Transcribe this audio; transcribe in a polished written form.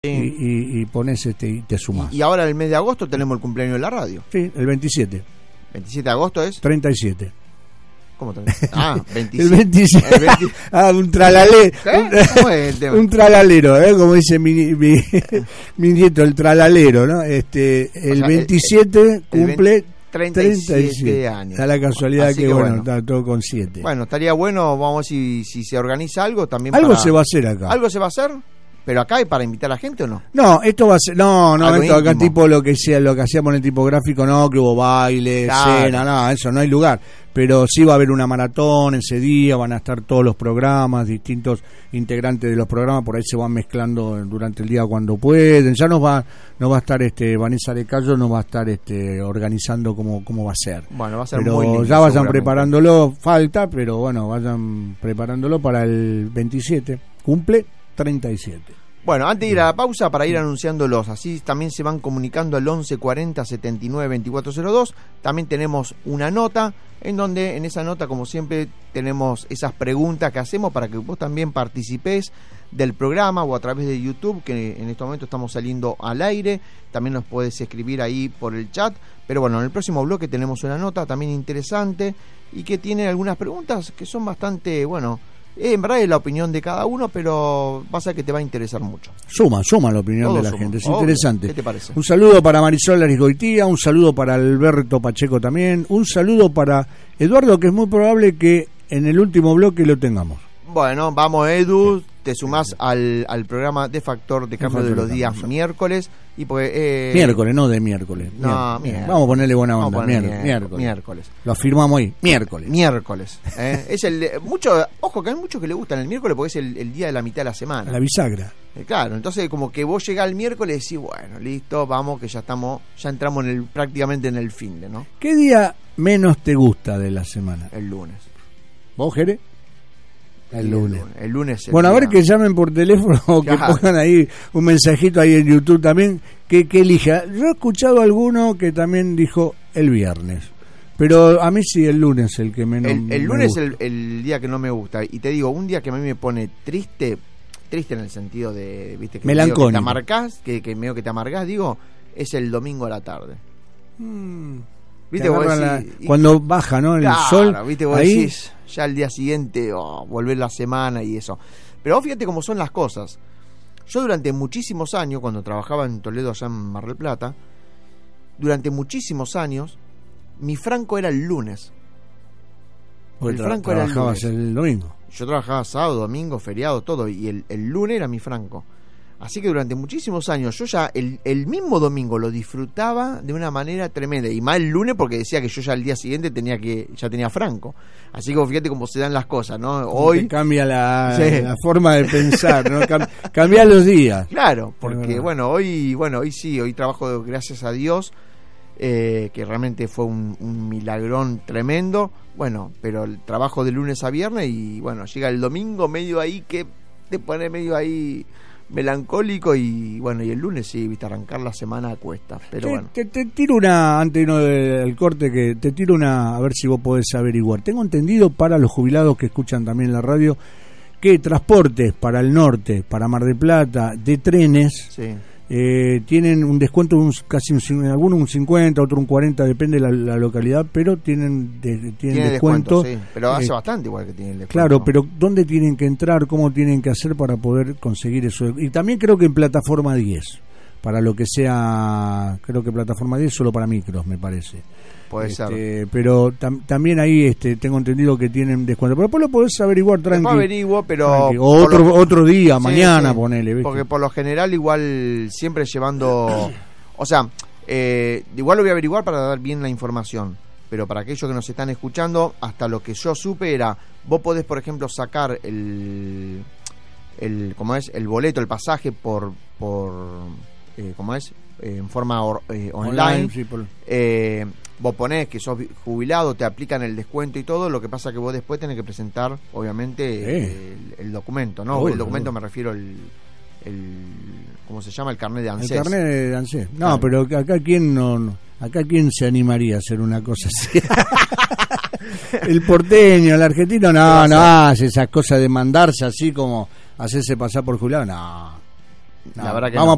y pones y te sumás. Y ahora el mes de agosto tenemos el cumpleaños de la radio. Sí, el 27. ¿27 de agosto es? 37. ¿Cómo 37? Ah, 27. El 27. El 20... un tralalero. ¿Cómo es el tema? Un tralalero, como dice mi nieto, el tralalero, ¿no? El 27 cumple 37 años. Está la casualidad. Así que bueno, está todo con 7. Bueno, estaría bueno, vamos a ver si se organiza algo también. Algo se va a hacer acá. ¿Algo se va a hacer? ¿Pero acá hay para invitar a la gente o no? No, esto va a ser... No, esto acá íntimo. tipo lo que hacíamos en el tipográfico, no, que hubo baile, claro. Cena, no, eso no hay lugar. Pero sí va a haber una maratón ese día, van a estar todos los programas, distintos integrantes de los programas, por ahí se van mezclando durante el día cuando pueden. Ya no va a estar Vanessa de Cayo, nos va a estar organizando cómo va a ser. Bueno, va a ser pero muy lindo, ya vayan preparándolo, falta, pero bueno, vayan preparándolo para el 27, cumple 37. Bueno, antes de ir a la pausa, para ir anunciándolos, así también se van comunicando al 1140 79 2402. También tenemos una nota, en donde en esa nota, como siempre, tenemos esas preguntas que hacemos para que vos también participes del programa o a través de YouTube, que en este momento estamos saliendo al aire. También nos puedes escribir ahí por el chat. Pero bueno, en el próximo bloque tenemos una nota también interesante y que tiene algunas preguntas que son bastante, en verdad es la opinión de cada uno, pero vas a ver que te va a interesar mucho. Suma la opinión todo de la suma. Gente, es interesante. ¿Qué te parece? Un saludo para Marisol Arisgoitía, un saludo para Alberto Pacheco también, un saludo para Eduardo, que es muy probable que en el último bloque lo tengamos. Bueno, vamos Edu, te sumás al programa de Factor de Cambio de los días miércoles. Y porque, miércoles, no de miércoles. No, miércoles. Vamos a ponerle buena onda. Miércoles. Lo afirmamos hoy. Miércoles. Es ojo que hay muchos que le gustan el miércoles porque es el día de la mitad de la semana. La bisagra. Claro, entonces como que vos llegás el miércoles y decís, bueno, listo, vamos, que ya entramos prácticamente en el fin de, ¿no? ¿Qué día menos te gusta de la semana? El lunes. ¿Vos, Jere? El lunes. El lunes. Bueno, a ver que llamen por teléfono o que pongan ahí un mensajito ahí en YouTube también, que elija. Yo he escuchado a alguno que también dijo el viernes, pero a mí sí el lunes el que menos el lunes es el día que no me gusta. Y te digo, un día que a mí me pone triste en el sentido de, viste, que melancólico, que te amargás, que medio que te amargás, digo, es el domingo a la tarde. ¿Viste? Vos decís, cuando baja, ¿no? El sol. ¿Viste? Vos ahí decís, ya el día siguiente, volver la semana y eso. Pero vos fíjate cómo son las cosas. Yo durante muchísimos años, cuando trabajaba en Toledo, allá en Mar del Plata, durante muchísimos años, mi franco era el lunes. El franco era el lunes. El domingo. Yo trabajaba sábado, domingo, feriado, todo, y el lunes era mi franco. Así que durante muchísimos años yo ya el mismo domingo lo disfrutaba de una manera tremenda, y más el lunes porque decía que yo ya el día siguiente ya tenía franco. Así que fíjate cómo se dan las cosas, ¿no? Hoy cambia la forma de pensar, ¿no? Cambia los días. Claro, porque hoy trabajo, gracias a Dios, que realmente fue un milagrón tremendo. Bueno, pero el trabajo de lunes a viernes y llega el domingo medio ahí que te pone medio ahí melancólico y el lunes sí, viste, arrancar la semana cuesta, pero te tiro una, antes del corte, que te tiro una, a ver si vos podés averiguar. Tengo entendido, para los jubilados que escuchan también la radio, que transportes para el norte, para Mar del Plata, de trenes, sí, tienen un descuento algunos un 50, otro un 40, depende de la localidad, pero tienen descuento. Sí, pero hace bastante igual que tienen descuento. Claro, pero ¿dónde tienen que entrar? ¿Cómo tienen que hacer para poder conseguir eso? Y también creo que en plataforma 10, para lo que sea, creo que plataforma 10 solo para micros, me parece. Puede ser. Pero también ahí tengo entendido que tienen descuento. Pero después lo podés averiguar tranqui. Después averiguo, pero... Otro día, sí, mañana, sí, ponele. ¿Viste? Porque por lo general igual siempre llevando... O sea, igual lo voy a averiguar para dar bien la información. Pero para aquellos que nos están escuchando, hasta lo que yo supe era... Vos podés, por ejemplo, sacar el boleto, el pasaje por en forma online. Sí, vos ponés que sos jubilado, te aplican el descuento y todo, lo que pasa que vos después tenés que presentar, obviamente, el documento, ¿no? El documento me refiero ¿cómo se llama? El carnet de ANSES. El carnet de ANSES. No, claro. Pero acá quién se animaría a hacer una cosa así. El porteño, el argentino, no hace esas cosas de mandarse así como hacerse pasar por jubilado, no. La verdad que vamos